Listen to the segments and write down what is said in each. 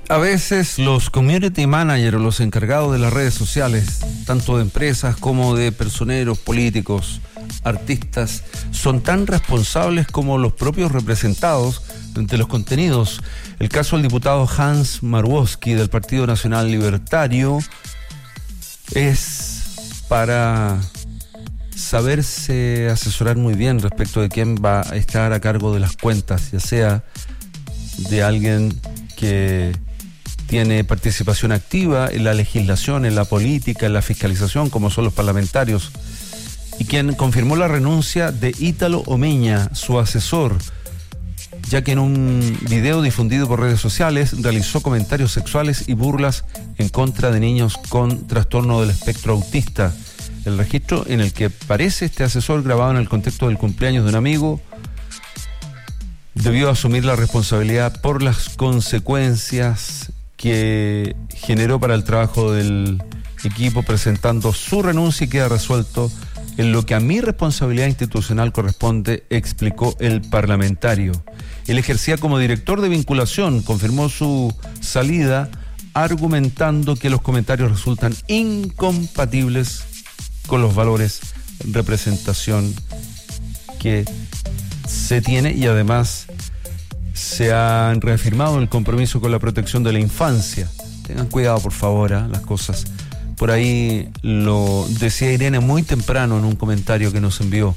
A veces los community managers o los encargados de las redes sociales, tanto de empresas como de personeros, políticos, artistas, son tan responsables como los propios representados de los contenidos. El caso del diputado Hans Marwowski del Partido Nacional Libertario es para saberse asesorar muy bien respecto de quién va a estar a cargo de las cuentas, ya sea de alguien que tiene participación activa en la legislación, en la política, en la fiscalización, como son los parlamentarios, y quien confirmó la renuncia de Ítalo Omeña, su asesor, ya que en un video difundido por redes sociales realizó comentarios sexuales y burlas en contra de niños con trastorno del espectro autista. El registro en el que aparece este asesor, grabado en el contexto del cumpleaños de un amigo, debió asumir la responsabilidad por las consecuencias que generó para el trabajo del equipo, presentando su renuncia y queda resuelto en lo que a mi responsabilidad institucional corresponde, explicó el parlamentario. Él ejercía como director de vinculación, confirmó su salida, argumentando que los comentarios resultan incompatibles con los valores de representación que se tiene, y además se han reafirmado el compromiso con la protección de la infancia. Tengan cuidado, por favor, las cosas. Por ahí lo decía Irene muy temprano en un comentario que nos envió,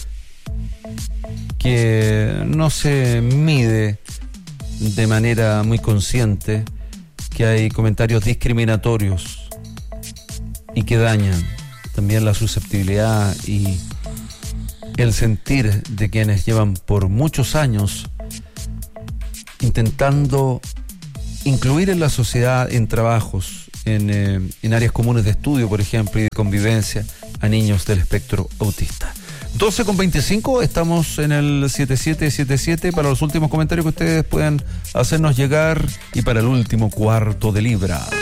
que no se mide de manera muy consciente que hay comentarios discriminatorios y que dañan también la susceptibilidad y el sentir de quienes llevan por muchos años intentando incluir en la sociedad, en trabajos, en áreas comunes de estudio, por ejemplo, y de convivencia a niños del espectro autista. 12:25, estamos en el 7777 para los últimos comentarios que ustedes puedan hacernos llegar y para el último cuarto de libra.